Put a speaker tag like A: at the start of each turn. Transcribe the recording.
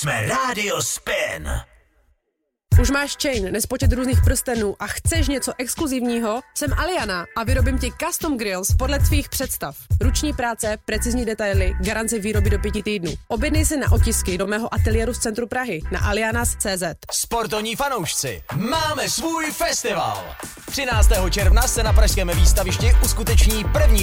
A: Jsme Rádio Spin.
B: Už máš chain, nespočet různých prstenů a chceš něco exkluzivního? Jsem Aliana a vyrobím ti custom grills podle tvých představ. Ruční práce, precizní detaily, garance výroby do 5 týdnů. Objednej si na otisky do mého ateliéru z centru Prahy na alianas.cz.
A: Sportovní fanoušci, máme svůj festival. 13. června se na pražském výstavišti uskuteční první